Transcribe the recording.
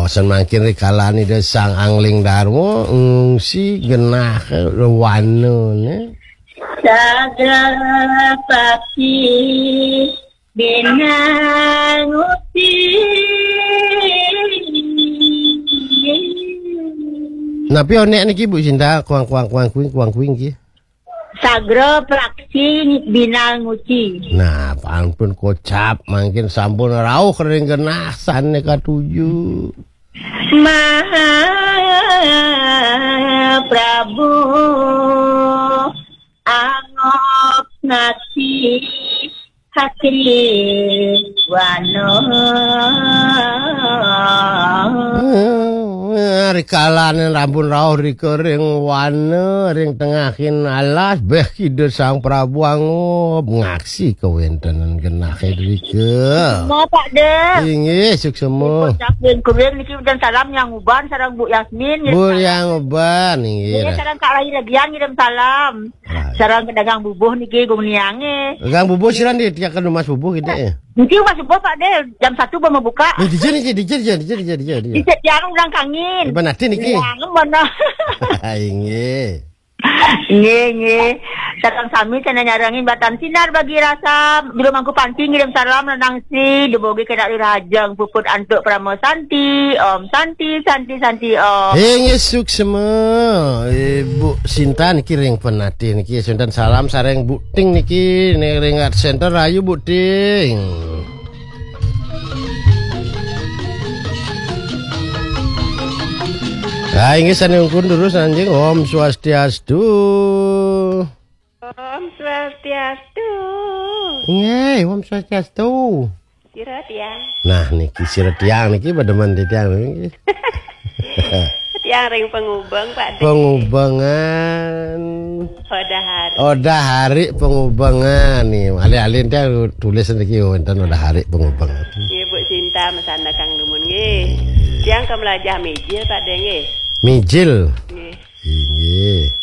Sen makin rikalani desang angling darmo si genah wana Sagra pati binanguti. Napi onek niki Bu Sinta kuang kuing ki. Sagra praksi binanguti. Nah, ampun kocap mangkin sampun rauh kering genah sane katuju. Maha Prabu angop nasi hati wano. Rikalan rampun rauh rikering wana ring tengahin alas beh kidul Sang Prabu angop ngaksi kewentanan genah rike. Mau Pak De. Inggih suksema. Jakin kuring niki dan salam yang uban sareng Bu Yasmin. Bu yang uban inggih. Ini sareng Kak Lahi Legian ngirim salam. Sareng pedagang bubuh niki gumniange. Pedagang bubuh siran ditiakeun Mas bubuh gitu ya. Niki Mas bubuh Pak De jam 1 mau buka. Dijeur. Dicet yang ulang kangin. Iban ati niki. Yang mana? Inggih. Nge. Sareng sami cenah nyarengin batan sinar bagi rasa di rumahku panci ngirim salam lenang si debogi kena dirajang puput antuk Pramosanti Om Santi Om. Inggih suksema. Ibu Sinta niki ring penati niki sundan salam sareng Bu Ting niki ring art center ayu Bu Ting. Nah, ini sanungkun terus anjing Om Swastiastu. Om Swastiastu. Nggih, Om Swastiastu. Sira tiang. Nah, niki sira tiang niki bademan tiang niki. Tiang ring pengubeng Pak De. Pengubangan. Odah hari pengubangan nih. Alih-alih teh tulis niki wonten odah hari pengubangan. Nggih Bu Sinta mesana Kang Dumun nggih. Tiang kemelajah mijil Pak De nggih. Mijil. Nggih. Nggih.